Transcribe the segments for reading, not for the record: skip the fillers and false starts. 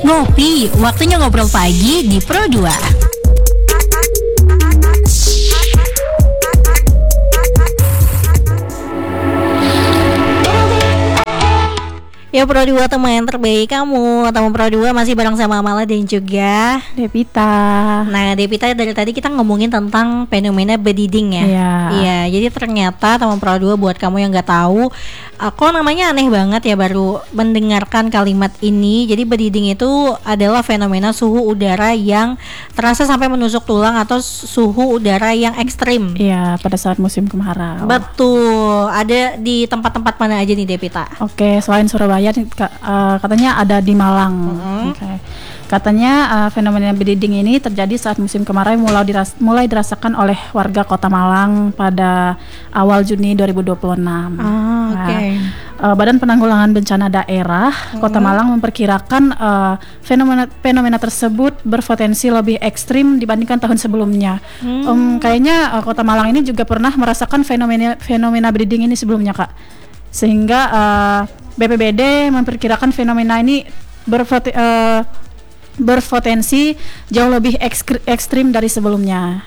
Ngopi, waktunya ngobrol pagi di Pro 2. Ya Pro 2 teman yang terbaik kamu. Teman Pro 2 masih bareng sama Amala dan juga Devita. Nah Devita, dari tadi kita ngomongin tentang fenomena bediding ya. Iya, jadi ternyata teman Pro 2 buat kamu yang gak tahu, kok namanya aneh banget ya baru mendengarkan kalimat ini. Jadi bediding itu adalah fenomena suhu udara yang terasa sampai menusuk tulang atau suhu udara yang ekstrim. Iya, pada saat musim kemarau. Betul. Ada di tempat-tempat mana aja nih Devita? Oke, selain Surabaya katanya ada di Malang. Oke. Katanya fenomena bediding ini terjadi saat musim kemarau mulai dirasakan oleh warga Kota Malang pada awal Juni 2026. Badan Penanggulangan Bencana Daerah Kota Malang memperkirakan fenomena tersebut berpotensi lebih ekstrim dibandingkan tahun sebelumnya. Kayaknya Kota Malang ini juga pernah merasakan fenomena bediding ini sebelumnya, Kak. Sehingga BPBD memperkirakan fenomena ini berpotensi jauh lebih ekstrim dari sebelumnya.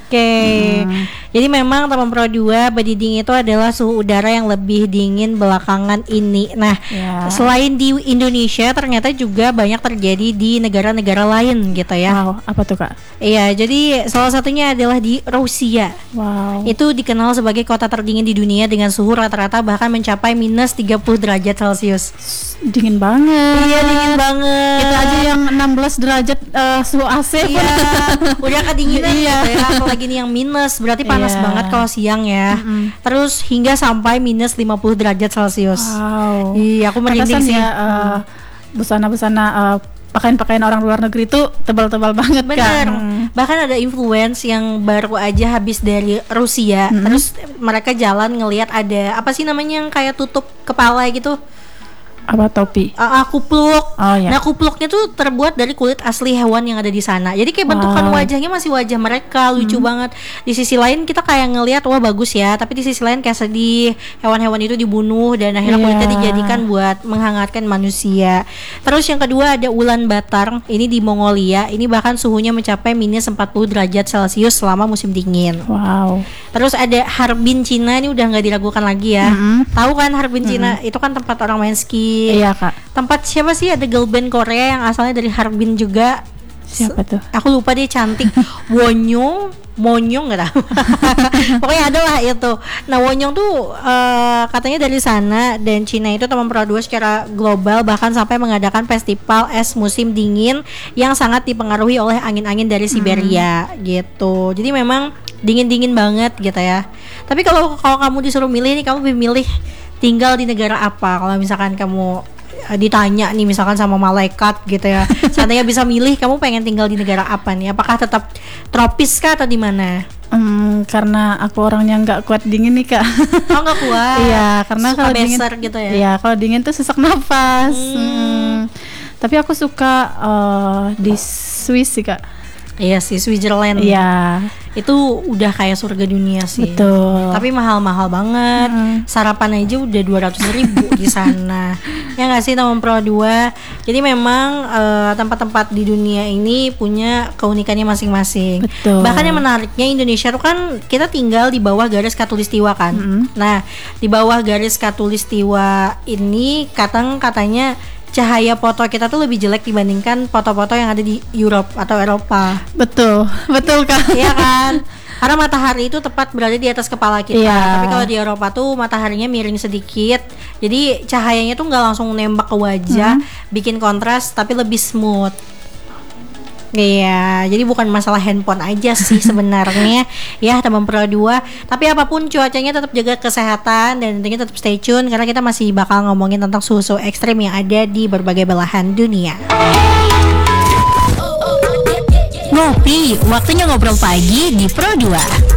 Jadi memang teman Pro 2, bediding itu adalah suhu udara yang lebih dingin belakangan ini. Nah, selain di Indonesia ternyata juga banyak terjadi di negara-negara lain gitu ya. Wow, apa tuh Kak? Iya, jadi salah satunya adalah di Rusia. Wow. Itu dikenal sebagai kota terdingin di dunia dengan suhu rata-rata bahkan mencapai minus 30 derajat Celcius. Dingin banget. Iya, dingin banget. Kita aja yang 16 derajat suhu AC. Iya, udah kedinginan gitu ya. Apalagi nih yang minus, berarti panas banget kalau siang ya. Terus hingga sampai minus 50 derajat Celcius. Wow. Iya, aku merinding sih. Ya, busana-busana pakaian-pakaian orang luar negeri itu tebal-tebal banget. Bener. Kan. Bahkan ada influence yang baru aja habis dari Rusia. Terus mereka jalan ngelihat ada apa sih namanya yang kayak tutup kepala gitu. Apa, topi? Kupluk. Iya. Nah, kupluknya tuh terbuat dari kulit asli hewan yang ada di sana. Jadi kayak bentukan wajahnya masih wajah mereka, lucu banget. Di sisi lain kita kayak ngelihat wah bagus ya, tapi di sisi lain kayak sedih, hewan-hewan itu dibunuh dan akhirnya kulitnya dijadikan buat menghangatkan manusia. Terus yang kedua ada Ulaanbaatar, ini di Mongolia. Ini bahkan suhunya mencapai minus 40 derajat Celcius selama musim dingin. Wow. Terus ada Harbin, Cina, ini udah nggak diragukan lagi ya. Tahu kan Harbin, Cina? Itu kan tempat orang main ski. Iya Kak. Tempat siapa sih, ada girl band Korea yang asalnya dari Harbin juga. Siapa tuh? Aku lupa, dia cantik. Wonyong nggak tahu. Pokoknya ada lah itu. Nah, Wonyong tuh katanya dari sana, dan Cina itu teman Pro 2 secara global bahkan sampai mengadakan festival es musim dingin yang sangat dipengaruhi oleh angin-angin dari Siberia gitu. Jadi memang dingin-dingin banget gitu ya. Tapi kalau kamu disuruh milih nih, kamu milih tinggal di negara apa? Kalau misalkan kamu ditanya nih misalkan sama malaikat gitu ya, seandainya bisa milih, kamu pengen tinggal di negara apa nih? Apakah tetap tropis kah atau di mana? Karena aku orangnya nggak kuat dingin nih Kak. Oh, nggak kuat? Iya, karena kalau dingin gitu ya. Iya, kalau dingin tuh sesak nafas. Tapi aku suka di Swiss sih Kak. Iya sih, Switzerland. Iya. Itu udah kayak surga dunia sih. Betul. Tapi mahal-mahal banget. Sarapan aja udah 200.000 di sana. Ya nggak sih teman Pro 2? Jadi memang tempat-tempat di dunia ini punya keunikannya masing-masing. Betul. Bahkan yang menariknya, Indonesia tuh kan kita tinggal di bawah garis khatulistiwa kan. Nah, di bawah garis khatulistiwa ini katanya cahaya foto kita tuh lebih jelek dibandingkan foto-foto yang ada di Europe atau Eropa. Betul Kak. Iya kan? Karena matahari itu tepat berada di atas kepala kita. Tapi kalau di Eropa tuh mataharinya miring sedikit, jadi cahayanya tuh nggak langsung nembak ke wajah, bikin kontras tapi lebih smooth. Iya, jadi bukan masalah handphone aja sih sebenarnya ya teman Pro 2. Tapi apapun cuacanya tetap jaga kesehatan dan tentunya tetap stay tune karena kita masih bakal ngomongin tentang suhu ekstrim yang ada di berbagai belahan dunia. Ngopi, waktunya ngobrol pagi di Pro 2.